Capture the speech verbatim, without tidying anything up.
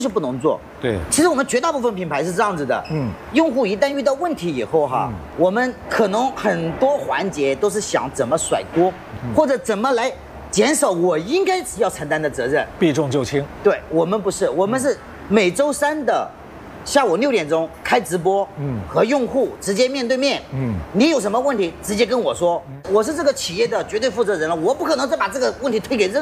就不能做。 对， 其实我们绝大部分品牌是这样子的，嗯，用户一旦遇到问题以后哈，嗯、我们可能很多环节都是想怎么甩锅，嗯、或者怎么来减少我应该要承担的责任， 避重就轻。 对我们不是，我们是每周三的下午六点钟开直播，嗯，和用户直接面对面，嗯，你有什么问题直接跟我说，我是这个企业的绝对负责人了，我不可能再把这个问题推给任。